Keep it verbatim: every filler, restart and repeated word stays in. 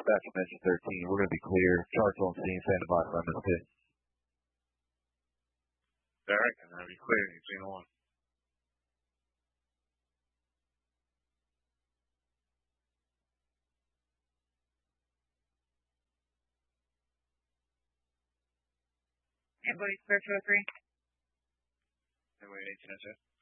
dispatch from engine thirteen. We're going to be clear. Charts on scene, standing by for M S P. Derek, and that'll be clear. Eugene one. Ambulance, Square two oh three. Ambulance eighteen oh two.